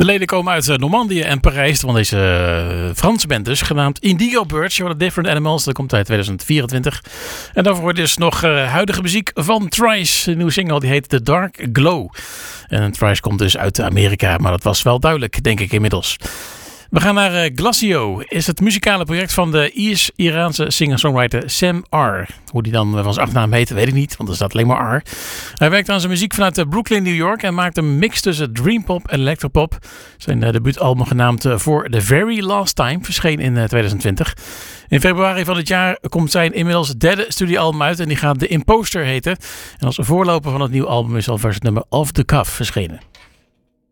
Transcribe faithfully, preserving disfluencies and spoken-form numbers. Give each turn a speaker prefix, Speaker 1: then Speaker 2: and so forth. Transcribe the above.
Speaker 1: De leden komen uit Normandië en Parijs van deze uh, Franse band dus, genaamd Indigo Birds, The Different Animals. Dat komt uit tweeduizend vierentwintig. En daarvoor wordt dus nog uh, huidige muziek van Thrice. Een nieuwe single die heet The Dark Glow. En Thrice komt dus uit Amerika, maar dat was wel duidelijk, denk ik inmiddels. We gaan naar uh, Glacio. Is het muzikale project van de Iers-Iraanse singer-songwriter Sam R. Hoe die dan van zijn achternaam heet, weet ik niet, want er staat alleen maar R. Hij werkt aan zijn muziek vanuit Brooklyn, New York en maakt een mix tussen dreampop en electropop. Zijn uh, debuutalbum genaamd uh, For the Very Last Time verscheen in uh, tweeduizend twintig. In februari van dit jaar komt zijn inmiddels derde studioalbum uit en die gaat The Imposter heten. En als voorloper van het nieuwe album is alvast het nummer Off the Cuff verschenen.